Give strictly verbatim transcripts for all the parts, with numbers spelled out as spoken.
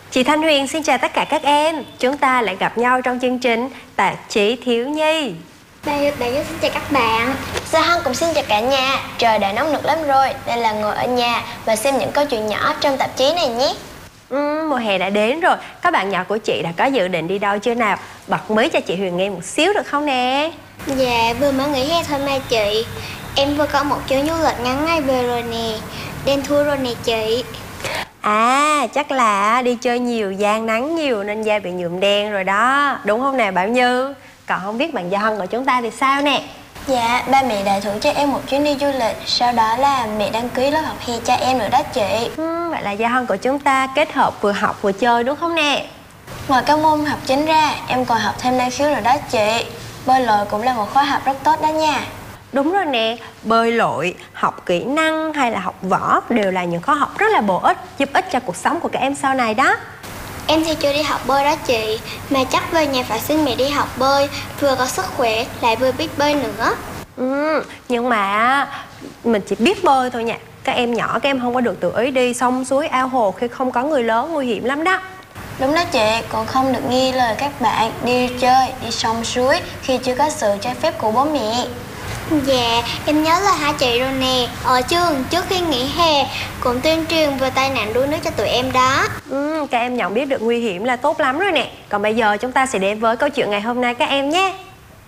Chị Thanh Huyền xin chào tất cả các em. Chúng ta lại gặp nhau trong chương trình Tạp chí Thiếu Nhi. Bà Đại Gia xin chào các bạn. Gia Hân cũng xin chào cả nhà. Trời đã nóng nực lắm rồi, nên là ngồi ở nhà và xem những câu chuyện nhỏ trong tạp chí này nhé. Ừ, mùa hè đã đến rồi. Các bạn nhỏ của chị đã có dự định đi đâu chưa nào? Bật mới cho chị Huyền nghe một xíu được không nè? Dạ, vừa mới nghỉ hè thôi mà chị. Em vừa có một chuyến du lịch ngắn ngày về rồi nè. Đen thua rồi nè chị. À, chắc là đi chơi nhiều, da nắng nhiều nên da bị nhuộm đen rồi đó. Đúng không nè Bảo Như? Còn không biết bạn Gia Hân của chúng ta thì sao nè? Dạ, ba mẹ đã thưởng cho em một chuyến đi du lịch. Sau đó là mẹ đăng ký lớp học hè cho em nữa đó chị. Ừ, vậy là Gia Hân của chúng ta kết hợp vừa học vừa chơi đúng không nè? Ngoài các môn học chính ra, em còn học thêm năng khiếu rồi đó chị. Bơi lội cũng là một khóa học rất tốt đó nha. Đúng rồi nè, bơi lội, học kỹ năng hay là học võ đều là những khóa học rất là bổ ích, giúp ích cho cuộc sống của các em sau này đó. Em thì chưa đi học bơi đó chị, mà chắc về nhà phải xin mẹ đi học bơi, vừa có sức khỏe lại vừa biết bơi nữa. Ừ, nhưng mà mình chỉ biết bơi thôi nha. Các em nhỏ các em không có được tự ý đi sông suối ao hồ khi không có người lớn, nguy hiểm lắm đó. Đúng đó chị, còn không được nghe lời các bạn đi chơi, đi sông suối khi chưa có sự cho phép của bố mẹ. Dạ, em nhớ là hai chị rồi nè. Ở trường trước khi nghỉ hè cũng tuyên truyền về tai nạn đuối nước cho tụi em đó. Ừ, các em nhận biết được nguy hiểm là tốt lắm rồi nè. Còn bây giờ chúng ta sẽ đến với câu chuyện ngày hôm nay các em nhé.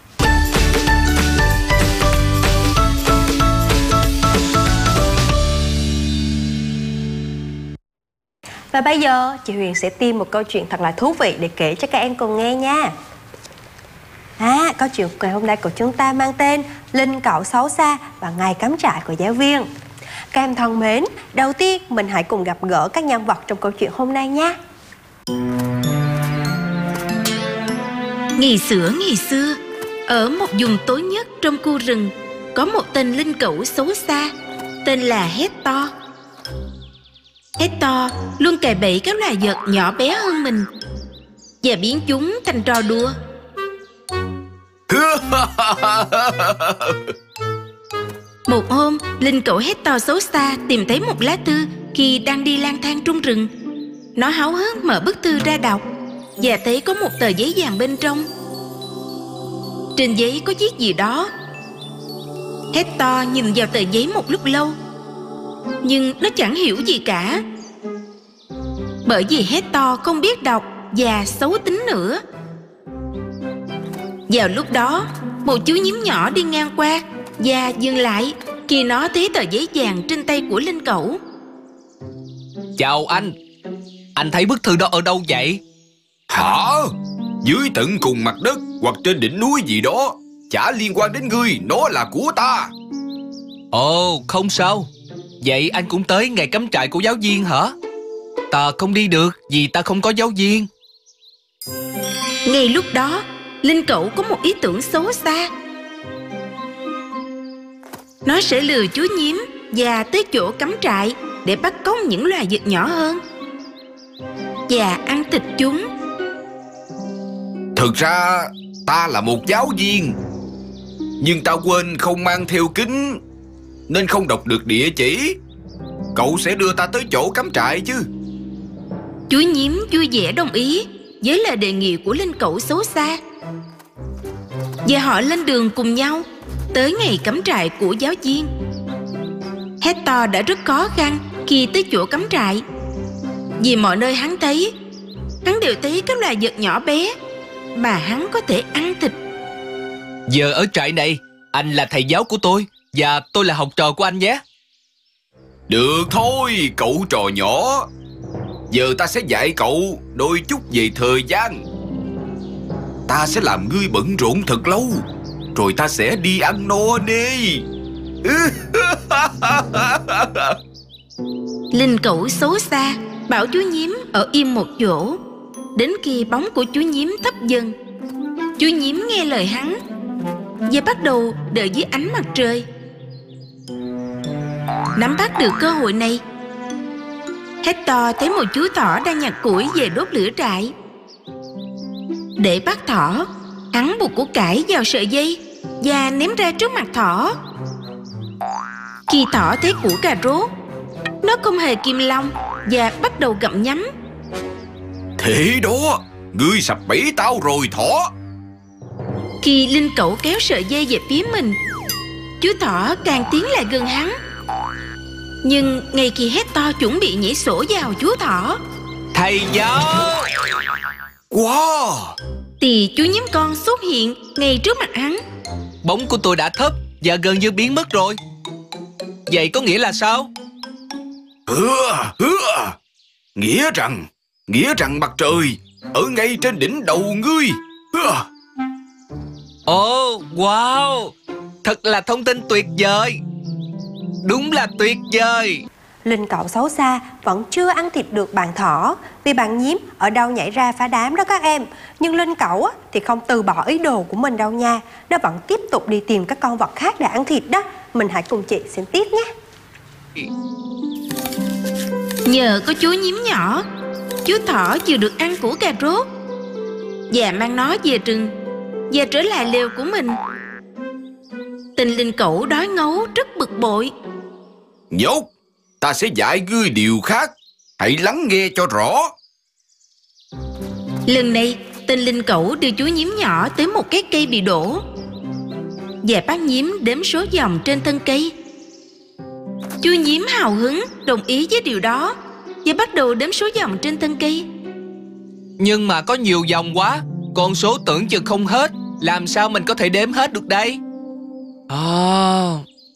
Và bây giờ chị Huyền sẽ tìm một câu chuyện thật là thú vị để kể cho các em cùng nghe nha. À, câu chuyện ngày hôm nay của chúng ta mang tên Linh Cẩu Xấu Xa và Ngày Cắm Trại của Giáo Viên. Các em thân mến, đầu tiên mình hãy cùng gặp gỡ các nhân vật trong câu chuyện hôm nay nha. Ngày xưa ngày xưa, ở một vùng tối nhất trong khu rừng, có một tên linh cẩu xấu xa, tên là Hector. Hector luôn cày bẫy các loài vật nhỏ bé hơn mình và biến chúng thành trò đùa. Một hôm, linh cẩu Hector xấu xa tìm thấy một lá thư khi đang đi lang thang trong rừng. Nó háo hức mở bức thư ra đọc và thấy có một tờ giấy vàng bên trong. Trên giấy có viết gì đó. Hector nhìn vào tờ giấy một lúc lâu, nhưng nó chẳng hiểu gì cả, bởi vì Hector không biết đọc và xấu tính nữa. Vào lúc đó, một chú nhím nhỏ đi ngang qua và dừng lại khi nó thấy tờ giấy vàng trên tay của linh cẩu. Chào anh, anh thấy bức thư đó ở đâu vậy? Hả? Dưới tận cùng mặt đất hoặc trên đỉnh núi gì đó, chả liên quan đến ngươi, nó là của ta. Ồ, không sao. Vậy anh cũng tới ngày cắm trại của giáo viên hả? Ta không đi được vì ta không có giáo viên. Ngay lúc đó, linh cẩu có một ý tưởng xấu xa. Nó sẽ lừa chú nhím và tới chỗ cắm trại để bắt cóc những loài vật nhỏ hơn và ăn thịt chúng. Thực ra ta là một giáo viên, nhưng ta quên không mang theo kính nên không đọc được địa chỉ. Cậu sẽ đưa ta tới chỗ cắm trại chứ? Chú nhím vui vẻ đồng ý với lời đề nghị của linh cẩu xấu xa, và họ lên đường cùng nhau tới ngày cắm trại của giáo viên. Hector đã rất khó khăn khi tới chỗ cắm trại, vì mọi nơi hắn thấy, hắn đều thấy các loài vật nhỏ bé mà hắn có thể ăn thịt. Giờ ở trại này, anh là thầy giáo của tôi và tôi là học trò của anh nhé. Được thôi, cậu trò nhỏ. Giờ ta sẽ dạy cậu đôi chút về thời gian. Ta sẽ làm ngươi bận rộn thật lâu, rồi ta sẽ đi ăn no nê. Linh cẩu xấu xa bảo chú nhím ở im một chỗ, đến khi bóng của chú nhím thấp dần. Chú nhím nghe lời hắn và bắt đầu đợi dưới ánh mặt trời. Nắm bắt được cơ hội này, Hector thấy một chú thỏ đang nhặt củi về đốt lửa trại. Để bắt thỏ, hắn buộc củ cải vào sợi dây và ném ra trước mặt thỏ. Khi thỏ thấy củ cà rốt, nó không hề kiềm lòng và bắt đầu gặm nhấm. Thế đó, ngươi sập bẫy tao rồi thỏ. Khi linh cẩu kéo sợi dây về phía mình, chú thỏ càng tiến lại gần hắn. Nhưng ngay khi Hector chuẩn bị nhảy sổ vào chú thỏ, Thầy giáo! Wow! thì chú nhím con xuất hiện ngay trước mặt hắn. Bóng của tôi đã thấp và gần như biến mất rồi. Vậy có nghĩa là sao? Hứa, hứa. Nghĩa rằng, nghĩa rằng mặt trời ở ngay trên đỉnh đầu ngươi. Hứa. Ồ, oh, wow! Thật là thông tin tuyệt vời. Đúng là tuyệt vời. Linh cẩu xấu xa vẫn chưa ăn thịt được bạn thỏ vì bạn nhím ở đâu nhảy ra phá đám đó các em. Nhưng linh cẩu thì không từ bỏ ý đồ của mình đâu nha. Nó vẫn tiếp tục đi tìm các con vật khác để ăn thịt đó. Mình hãy cùng chị xem tiếp nhé. Nhờ có chú nhím nhỏ, chú thỏ vừa được ăn củ cà rốt và mang nó về rừng và trở lại lều của mình. Tình linh cẩu đói ngấu rất bực bội. Nhóc, ta sẽ dạy ngươi điều khác. Hãy lắng nghe cho rõ. Lần này, tình linh cẩu đưa chú nhím nhỏ tới một cái cây bị đổ và bắt nhím đếm số vòng trên thân cây. Chú nhím hào hứng đồng ý với điều đó và bắt đầu đếm số vòng trên thân cây. Nhưng mà có nhiều vòng quá, con số tưởng chừng không hết. Làm sao mình có thể đếm hết được đây? À...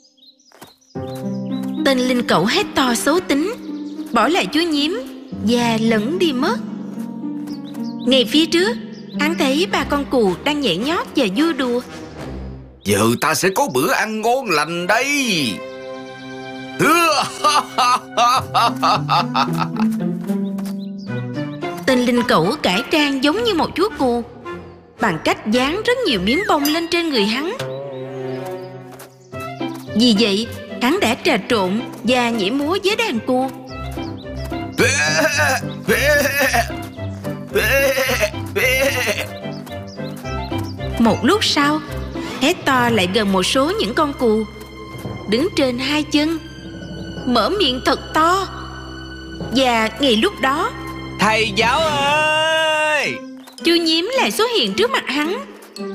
Tên linh cẩu hét to xấu tính, bỏ lại chú nhím và lẫn đi mất. Ngay phía trước, hắn thấy ba con cừu đang nhảy nhót và vui đùa. Giờ ta sẽ có bữa ăn ngon lành đây. Tên linh cẩu cải trang giống như một chú cừu bằng cách dán rất nhiều miếng bông lên trên người hắn. Vì vậy, hắn đã trà trộn và nhảy múa với đàn cừu. Một lúc sau, Hector lại gần một số những con cừu, đứng trên hai chân, mở miệng thật to. Và ngay lúc đó, Thầy giáo ơi! chú nhím lại xuất hiện trước mặt hắn.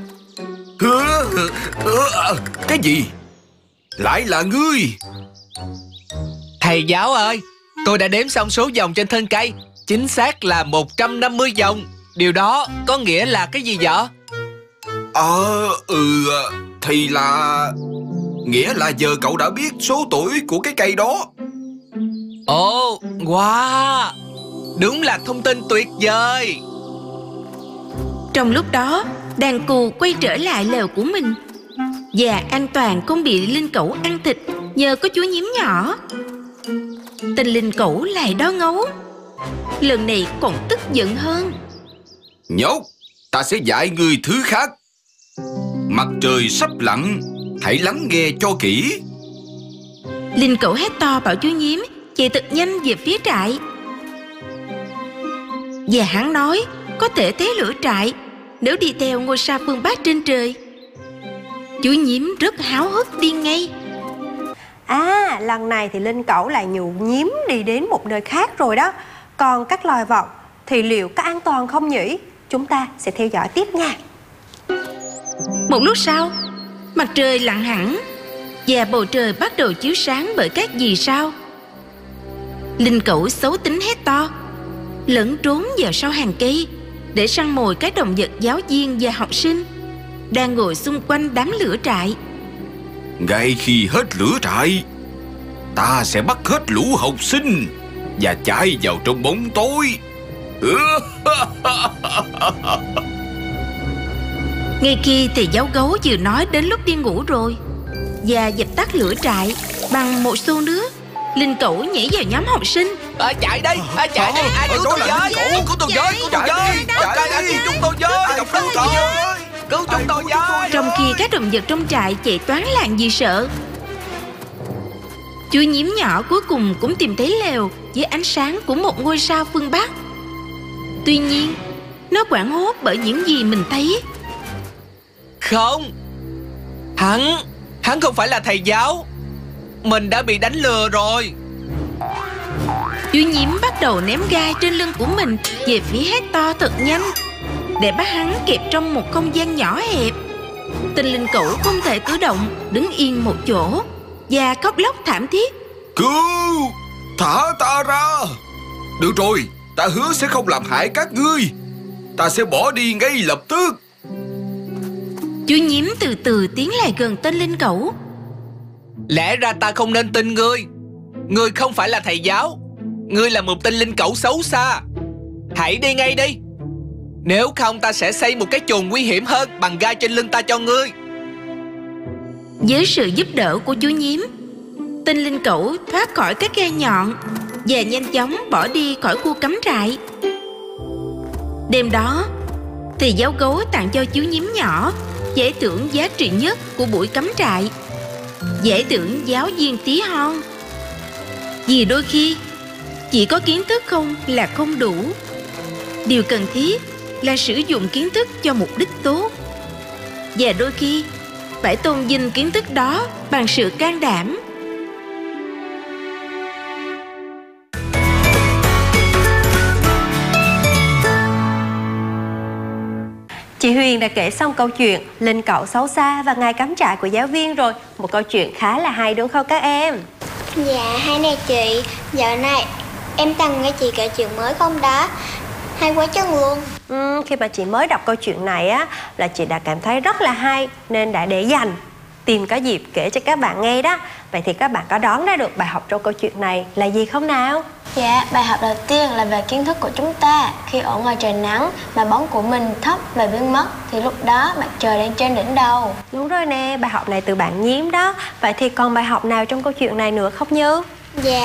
Cái gì? Lại là ngươi? Thầy giáo ơi, tôi đã đếm xong số vòng trên thân cây. Chính xác là một trăm năm mươi vòng. Điều đó có nghĩa là cái gì vậy? Ờ, ừ, thì là... Nghĩa là giờ cậu đã biết số tuổi của cái cây đó. Ồ, oh, wow! Đúng là thông tin tuyệt vời. Trong lúc đó, đàn cừu quay trở lại lều của mình và an toàn không bị linh cẩu ăn thịt nhờ có chú nhím nhỏ. Tên linh cẩu lại đó ngấu, lần này còn tức giận hơn. Nhóc, ta sẽ dạy ngươi thứ khác. Mặt trời sắp lặn, hãy lắng nghe cho kỹ. Linh cẩu hét to bảo chú nhím chạy thật nhanh về phía trại. Và hắn nói có thể thấy lửa trại nếu đi theo ngôi sao phương Bắc trên trời. Chú nhím rất háo hức đi ngay. À, lần này thì linh cẩu lại nhụ nhím đi đến một nơi khác rồi đó. Còn các loài vật thì liệu có an toàn không nhỉ? Chúng ta sẽ theo dõi tiếp nha. Một lúc sau, mặt trời lặn hẳn và bầu trời bắt đầu chiếu sáng bởi các vì sao. Linh cẩu xấu tính hét to, lẫn trốn vào sau hàng cây để săn mồi các động vật giáo viên và học sinh đang ngồi xung quanh đám lửa trại. Ngay khi hết lửa trại, ta sẽ bắt hết lũ học sinh và chạy vào trong bóng tối. Ngay khi thầy giáo gấu vừa nói đến lúc đi ngủ rồi và dập tắt lửa trại bằng một xô nước, linh cẩu nhảy vào nhóm học sinh. À, chạy đi, à, chạy đi, ai cứu tôi với? Cứu tôi với, cứu tôi với, chạy đi, chúng tôi với, cứu tôi với, cứu chúng tôi với. Trong khi các động vật trong trại chạy toán làng vì sợ, chú nhím nhỏ cuối cùng cũng tìm thấy lều với ánh sáng của một ngôi sao phương Bắc. Tuy nhiên, nó hoảng hốt bởi những gì mình thấy. Không, hắn, hắn không phải là thầy giáo. Mình đã bị đánh lừa rồi. Chú nhím bắt đầu ném gai trên lưng của mình về phía Hector thật nhanh, để bắt hắn kẹp trong một không gian nhỏ hẹp. Tinh linh cẩu không thể cử động, đứng yên một chỗ và khóc lóc thảm thiết. Cứu! Thả ta ra! Được rồi, ta hứa sẽ không làm hại các ngươi. Ta sẽ bỏ đi ngay lập tức. Chú nhím từ từ tiến lại gần tinh linh cẩu. Lẽ ra ta không nên tin ngươi. Ngươi không phải là thầy giáo. Ngươi là một tinh linh cẩu xấu xa. Hãy đi ngay đi. Nếu không ta sẽ xây một cái chuồng nguy hiểm hơn bằng gai trên lưng ta cho ngươi. Với sự giúp đỡ của chú nhím, tinh linh cẩu thoát khỏi các gai nhọn và nhanh chóng bỏ đi khỏi khu cắm trại. Đêm đó, thầy giáo gấu tặng cho chú nhím nhỏ giải thưởng giá trị nhất của buổi cắm trại, giải thưởng giáo viên tí hon. Vì đôi khi chỉ có kiến thức không là không đủ. Điều cần thiết là sử dụng kiến thức cho mục đích tốt. Và đôi khi phải tôn vinh kiến thức đó bằng sự can đảm. Chị Huyền đã kể xong câu chuyện Linh cẩu xấu xa và ngày cắm trại của giáo viên rồi. Một câu chuyện khá là hay đúng không các em? Dạ hay nè chị. Dạo này em từng nghe chị kể chuyện mới không đó. Hay quá chừng luôn. Ừ, khi mà chị mới đọc câu chuyện này á là chị đã cảm thấy rất là hay, nên đã để dành tìm có dịp kể cho các bạn nghe đó. Vậy thì các bạn có đoán ra được bài học trong câu chuyện này là gì không nào? Dạ, bài học đầu tiên là về kiến thức của chúng ta. Khi ở ngoài trời nắng mà bóng của mình thấp và biến mất thì lúc đó mặt trời đang trên đỉnh đầu. Đúng rồi nè, bài học này từ bạn Nhím đó. Vậy thì còn bài học nào trong câu chuyện này nữa không Như? Dạ